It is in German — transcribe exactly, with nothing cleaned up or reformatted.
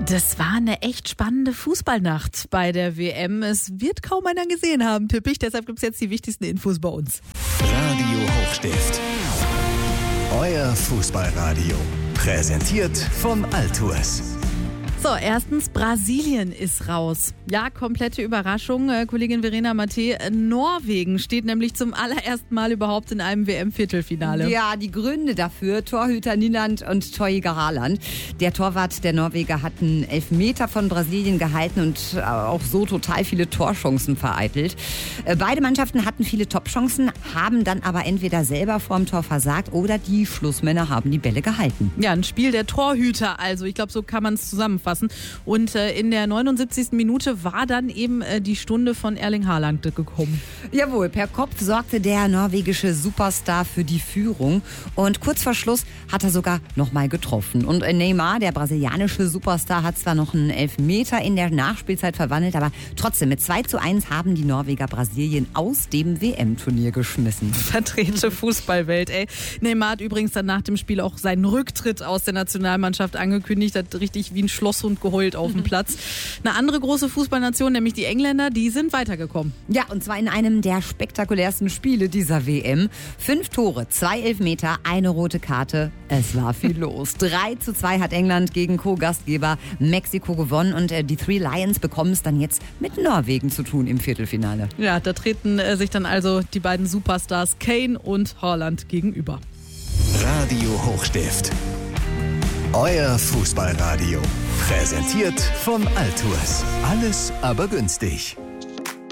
Das war eine echt spannende Fußballnacht bei der W M. Es wird kaum einer gesehen haben, tippe ich. Deshalb gibt es jetzt die wichtigsten Infos bei uns. Radio Hochstift. Euer Fußballradio. Präsentiert von Altours. So, erstens, Brasilien ist raus. Ja, komplette Überraschung. Äh, Kollegin Verena Matthe, Norwegen steht nämlich zum allerersten Mal überhaupt in einem W M-Viertelfinale. Ja, die Gründe dafür, Torhüter Nieland und Torjäger Haaland. Der Torwart der Norweger hat einen Elfmeter von Brasilien gehalten und auch so total viele Torchancen vereitelt. Äh, beide Mannschaften hatten viele Topchancen, haben dann aber entweder selber vorm Tor versagt oder die Schlussmänner haben die Bälle gehalten. Ja, ein Spiel der Torhüter, also ich glaube, so kann man es zusammenfassen. Und äh, in der neunundsiebzigsten Minute war dann eben äh, die Stunde von Erling Haaland gekommen. Jawohl, per Kopf sorgte der norwegische Superstar für die Führung. Und kurz vor Schluss hat er sogar nochmal getroffen. Und Neymar, der brasilianische Superstar, hat zwar noch einen Elfmeter in der Nachspielzeit verwandelt, aber trotzdem mit zwei zu eins haben die Norweger Brasilien aus dem W M-Turnier geschmissen. Vertrete Fußballwelt, ey. Neymar hat übrigens dann nach dem Spiel auch seinen Rücktritt aus der Nationalmannschaft angekündigt, hat richtig wie ein Schlosshund geheult auf dem Platz. Eine andere große Fußballnation, nämlich die Engländer, die sind weitergekommen. Ja, und zwar in einem der spektakulärsten Spiele dieser W M. Fünf Tore, zwei Elfmeter, eine rote Karte. Es war viel los. drei zu zwei hat England gegen Co-Gastgeber Mexiko gewonnen und äh, die Three Lions bekommen es dann jetzt mit Norwegen zu tun im Viertelfinale. Ja, da treten äh, sich dann also die beiden Superstars Kane und Haaland gegenüber. Radio Hochstift. Euer Fußballradio. Präsentiert von Altours. Alles aber günstig.